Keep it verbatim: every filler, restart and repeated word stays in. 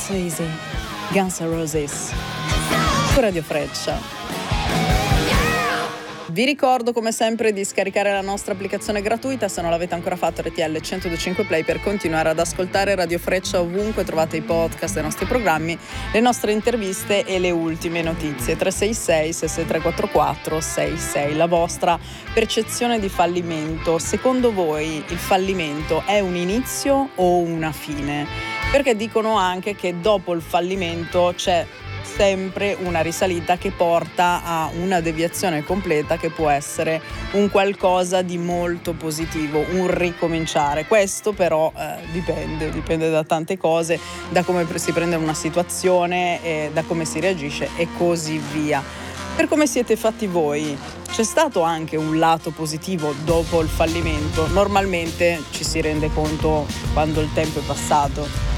So Easy, Guns N' Roses, su Radio Freccia. Vi ricordo come sempre di scaricare la nostra applicazione gratuita, se non l'avete ancora fatto, R T L centodue e cinque Play, per continuare ad ascoltare Radio Freccia ovunque trovate i podcast dei nostri programmi, le nostre interviste e le ultime notizie. tre sei sei sei sei tre quattro quattro sei sei. La vostra percezione di fallimento: secondo voi il fallimento è un inizio o una fine? Perché dicono anche che dopo il fallimento c'è sempre una risalita che porta a una deviazione completa, che può essere un qualcosa di molto positivo, un ricominciare. Questo però eh, dipende, dipende da tante cose, da come si prende una situazione, e da come si reagisce e così via. Per come siete fatti voi, c'è stato anche un lato positivo dopo il fallimento? Normalmente ci si rende conto quando il tempo è passato.